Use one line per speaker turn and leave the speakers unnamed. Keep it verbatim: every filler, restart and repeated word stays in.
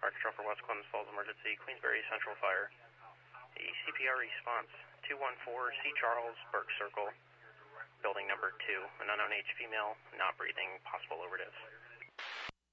fire control for West Clemens Falls emergency, Queensbury Central Fire. The C P R response, two one four C. Charles, Burke Circle, building number two, an unknown age female, not breathing, possible overdose.